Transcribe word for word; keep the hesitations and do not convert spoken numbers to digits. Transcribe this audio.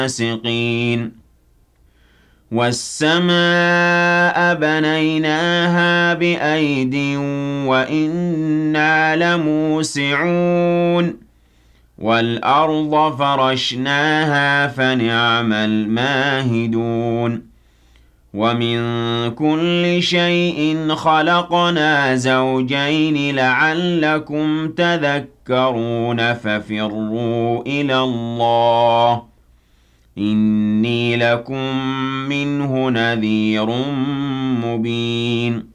الناسقين وَالسَّمَاءَ بَنَيْنَاهَا بِأَيْدٍ وَإِنَّا لَمُوسِعُونَ وَالْأَرْضَ فَرَشْنَاهَا فَنِعْمَ الْمَاهِدُونَ وَمِن كُلِّ شَيْءٍ خَلَقْنَا زَوْجَيْنِ لَعَلَّكُمْ تَذَكَّرُونَ فَفِرُّوا إِلَى اللَّهِ إِنِّي لَكُم مِّنْهُ نَذِيرٌ مُّبِينٌ